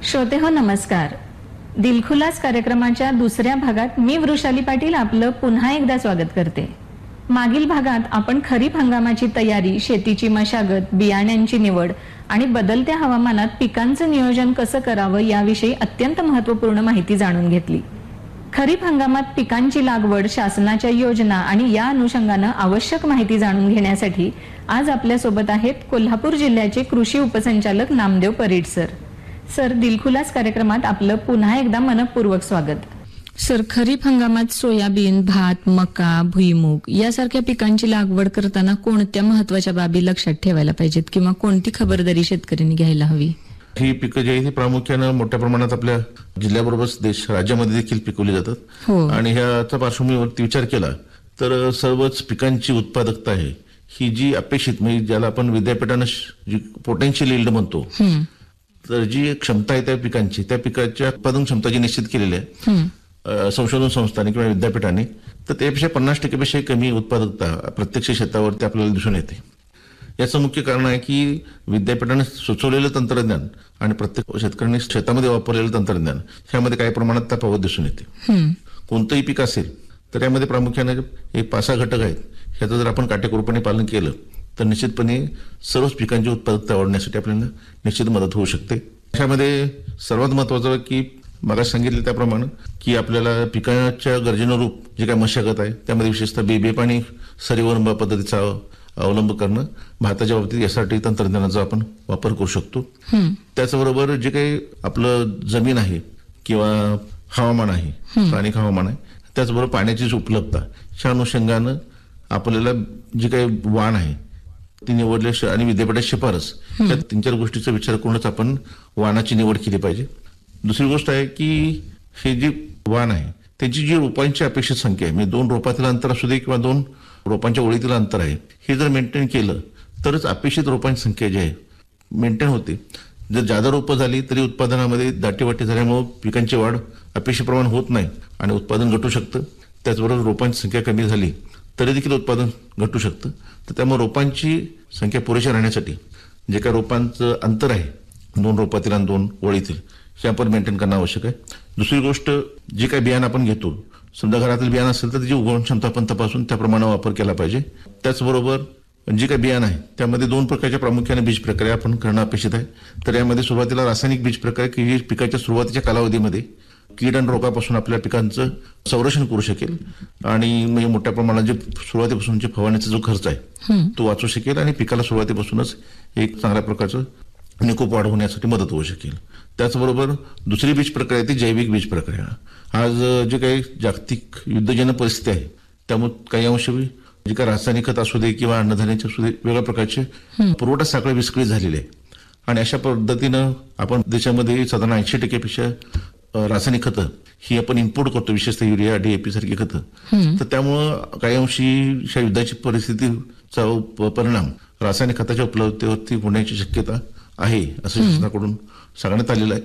श्रोते हो नमस्कार. दिलखुलास कार्यक्रमाच्या दुसऱ्या भागात मी वृषाली पाटील आपलं पुन्हा एकदा स्वागत करते. मागील भागात आपण खरीप हंगामाची तयारी, शेतीची मशागत, बियाण्यांची निवड आणि बदलत्या हवामानात पिकांचं नियोजन कसं करावं याविषयी अत्यंत महत्त्वपूर्ण माहिती जाणून घेतली. खरीप हंगामात पिकांची लागवड, शासनाच्या योजना आणि या अनुषंगानं आवश्यक माहिती जाणून घेण्यासाठी आज आपल्या सोबत आहेत कोल्हापूर जिल्ह्याचे कृषी उपसंचालक नामदेव परीट सर. सर, दिलखुलास कार्यक्रमात आपलं पुन्हा एकदा मनपूर्वक स्वागत. सर, खरीप हंगामात सोयाबीन, भात, मका, भुईमूग यासारख्या पिकांची लागवड करताना कोणत्या महत्त्वाच्या बाबी लक्षात ठेवायला पाहिजेत किंवा कोणती खबरदारी शेतकऱ्यांनी घ्यायला हवी? ही पिकं जी आहे ती प्रामुख्यानं मोठ्या प्रमाणात आपल्या जिल्ह्याबरोबरच राज्यामध्ये देखील पिकवली जातात. आणि ह्याचा पार्श्वभूमीवरती विचार केला तर सर्वच पिकांची उत्पादकता आहे ही जी अपेक्षित, म्हणजे ज्याला आपण विद्यापीठानं जी पोटेन्शियल यील्ड म्हणतो, तर जी क्षमता आहे त्या पिकांची, त्या पिकाच्या उत्पादन क्षमता जी निश्चित केलेली आहे संशोधन संस्थांनी किंवा विद्यापीठांनी, तर त्यापेक्षा 50% पेक्षा कमी उत्पादकता प्रत्यक्ष शेतावरती आपल्याला दिसून येते. याचं मुख्य कारण आहे की विद्यापीठाने सुचवलेलं तंत्रज्ञान आणि प्रत्येक शेतकऱ्यांनी शेतामध्ये वापरलेलं तंत्रज्ञान ह्यामध्ये काही प्रमाणात तफावत दिसून येते. कोणतंही पीक असेल तर यामध्ये प्रामुख्याने एक 5-6 घटक आहेत. ह्याचं जर आपण काटेकोरपणे पालन केलं तर निश्चितपणे सर्वच पिकांची उत्पादकता वाढवण्यासाठी आपल्याला निश्चित मदत होऊ शकते. त्यामध्ये सर्वात महत्वाचं की मला सांगितलं त्याप्रमाणे की आपल्याला पिकाच्या गरजेनुरूप जे काही मशागत आहे त्यामध्ये विशेषतः बीबीएफ आणि सरीवरंब पद्धतीचा अवलंब करणं, भाताच्या बाबतीत यासाठी तंत्रज्ञानाचा आपण वापर करू शकतो. त्याचबरोबर जे काही आपलं जमीन आहे किंवा हवामान आहे, स्थानिक हवामान आहे, त्याचबरोबर पाण्याची उपलब्धता, ह्या अनुषंगानं आपल्याला जी काही वाण आहे ती निवडली आणि विद्यापीठाची शिफारस, या 3-4 गोष्टीचा विचार करूनच आपण वाणाची निवड केली पाहिजे. दुसरी गोष्ट आहे की हे जे वाण आहे त्याची जी रोपांची अपेक्षित संख्या आहे, म्हणजे 2 रोपातील अंतर असू दे किंवा 2 रोपांच्या ओळीतील अंतर आहे, हे जर मेंटेन केलं तरच अपेक्षित रोपांची संख्या जी आहे मेंटेन होते. जर जादा रोपं झाली तरी उत्पादनामध्ये दाटीवाटी झाल्यामुळे पिकांची वाढ अपेक्षेप्रमाणे होत नाही आणि उत्पादन घटू शकतं. त्याचबरोबर रोपांची संख्या कमी झाली तरी देखील उत्पादन घटू शकतं. तर त्यामुळे रोपांची संख्या पुरेशी राहण्यासाठी जे काही रोपांचं अंतर आहे 2 रोपातील आणि 2 ओळीतील, हे आपण मेंटेन करणं आवश्यक आहे. दुसरी गोष्ट, जे काही बियाणं आपण घेतो, समजा घरातील बियाणं असेल तर त्याची उगवण क्षमता आपण तपासून त्याप्रमाणे वापर केला पाहिजे. त्याचबरोबर जे काही बियाणं आहे त्यामध्ये 2 प्रकारच्या प्रामुख्याने बीज प्रक्रिया आपण करणं अपेक्षित आहे. तर यामध्ये सुरुवातीला रासायनिक बीज प्रक्रिया की जी पिकाच्या सुरुवातीच्या कालावधीमध्ये कीड आणि रोगापासून आपल्या पिकांचं संरक्षण करू शकेल आणि म्हणजे मोठ्या प्रमाणात जे सुरुवातीपासूनचे फवारण्याचा जो खर्च आहे तो वाचू शकेल आणि पिकाला सुरुवातीपासूनच एक चांगल्या प्रकारचं निकोप वाढ होण्यासाठी मदत होऊ शकेल. त्याचबरोबर दुसरी बीज प्रक्रिया ती जैविक बीज प्रक्रिया. आज जे काही जागतिक युद्धजन्य परिस्थिती आहे त्यामुळे काही अंशी जे काही रासायनिक खत असू दे किंवा अन्नधान्याचे असू दे, वेगळ्या प्रकारचे पुरवठा साखळी विस्कळीत झालेली आहे आणि अशा पद्धतीनं आपण देशामध्ये साधारण 80% पेक्षा रासायनिक खतं ही आपण इम्पोर्ट करतो, विशेषतः युरिया, DAP सारखी खतं. तर त्यामुळं काही अंशी युद्धाची परिस्थितीचा परिणाम रासायनिक खताच्या उपलब्धतेवरती होण्याची शक्यता आहे असं शासनाकडून सांगण्यात आलेलं आहे.